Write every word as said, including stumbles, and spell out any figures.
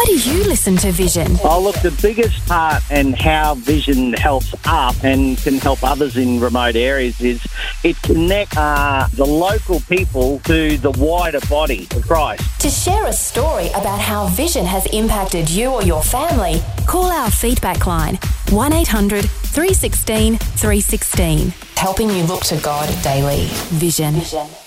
do you listen to Vision? Oh, look, the biggest part and how Vision helps us and can help others in remote areas is it connects uh, the local people to the wider body of Christ. To share a story about how Vision has impacted you or your family, call our feedback line, one eight hundred three one six three one six, helping you look to God daily. Vision. Vision.